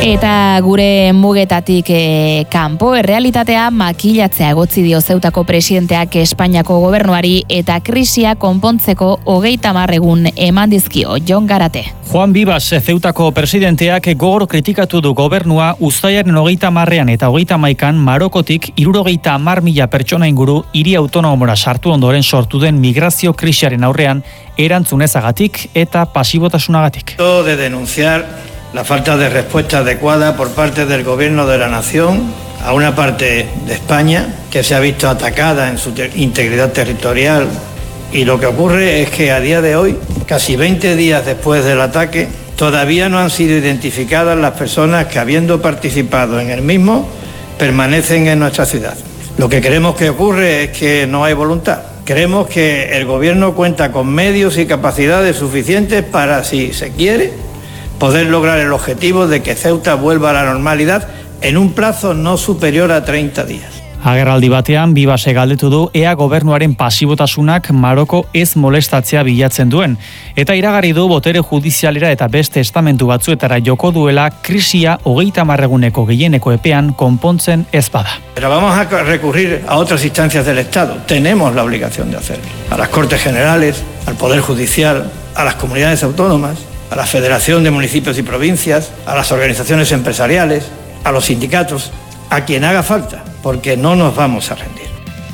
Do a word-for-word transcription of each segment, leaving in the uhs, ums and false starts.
Eta gure mugetatik e, kanpo, errealitatea makilatzea egotzi dio Zeutako presidenteak Espainiako gobernuari eta krisia konpontzeko hogeita hamar egun eman dizkio. Jon Garate. Juan Bibas, Zeutako presidenteak gogor kritikatu du gobernua uztailaren hogeita hamarrean eta hogeita hamaikan Marokotik hirurogeita hamar mila pertsona inguru hiri autonomora sartu ondoren sortu den migrazio krisiaren aurrean erantzunezagatik eta pasibotasunagatik. De denunciar la falta de respuesta adecuada por parte del gobierno de la nación a una parte de España que se ha visto atacada en su te- integridad territorial, y lo que ocurre es que a día de hoy, casi veinte días después del ataque, todavía no han sido identificadas las personas que, habiendo participado en el mismo, permanecen en nuestra ciudad. Lo que creemos que ocurre es que no hay voluntad. Creemos que el gobierno cuenta con medios y capacidades suficientes para, si se quiere, poder lograr el objetivo de que Ceuta vuelva a la normalidad en un plazo no superior a treinta días. Agerraldi batean, Bibasek galdetu du ea gobernuaren pasibotasunak Maroko ez molestatzea bilatzen duen, eta iragarri du botere judizialera eta beste estamentu batzuetara joko duela krisia hogeita hamar eguneko gehieneko epean konpontzen ez bada. Pero vamos a recurrir a otras instancias del Estado. Tenemos la obligación de hacerlo. A las Cortes Generales, al Poder Judicial, a las comunidades autónomas, a la Federación de Municipios y Provincias, a las organizaciones empresariales, a los sindicatos, a quien haga falta, porque no nos vamos a rendir.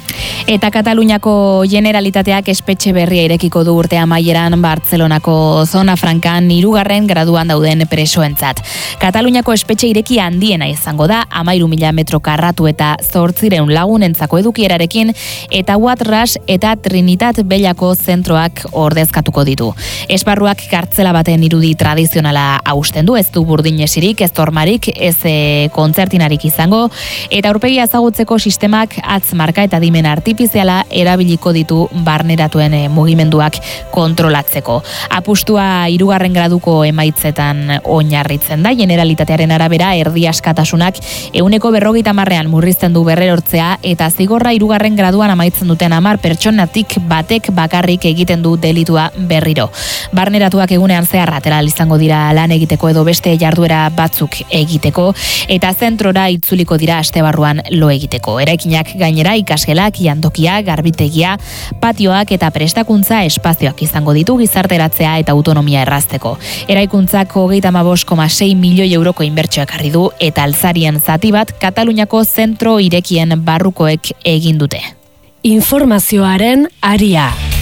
Eta Kataluniako Generalitateak espetxe berria irekiko du urte amaieran Bartzelonako zona frankan hirugarren graduan dauden presoentzat. Kataluniako espetxe ireki handiena izango da, hamairu mila metro karratu eta zortzireun lagunentzako edukierarekin, eta Watras eta Trinitat Bellako zentroak ordezkatuko ditu. Esparruak kartzela baten irudi tradizionala hausten du, ez du burdinesirik, ez tormarik, ez e, kontzertinarik izango, eta aurpegia ezagutzeko sistemak atzmarka eta dimen artifiziala erabiliko ditu barneratuen mugimenduak kontrolatzeko. Apustua hirugarren graduko emaitzetan oinarritzen da, Generalitatearen arabera erdi askatasunak ehuneko berrogeita hamarrean murrizten du berrerortzea eta zigorra hirugarren graduan amaitzen duten hamar pertsonatik batek bakarrik egiten du delitua berriro. Barneratuak egunean zehar atera izango dira lan egiteko edo beste jarduera batzuk egiteko eta zentrora itzuliko dira astebarruan lo egiteko. Eraikinak gainera ikasgelak, jantokia, garbitegia, patioak eta prestakuntza espazioak izango ditu gizarteratzea eta autonomia errazteko. Eraikuntzak hogeita hamabost koma sei milioi euroko inbertsioa ekarri du eta altzarien zati bat Kataluniako zentro irekien barrukoek egin dute. Informazioaren aria.